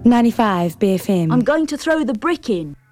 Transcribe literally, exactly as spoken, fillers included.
ninety-five B F M. I'm going to throw the brick in.